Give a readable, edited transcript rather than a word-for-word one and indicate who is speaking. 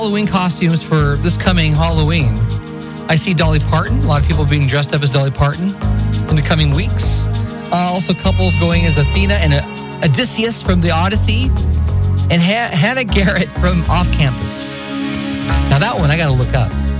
Speaker 1: Halloween costumes for this coming Halloween. I see Dolly Parton. A lot of people being dressed up as Dolly Parton in the coming weeks. Also, couples going as Athena and Odysseus from the Odyssey, and Hannah Garrett from Off Campus. Now that one I got to look up.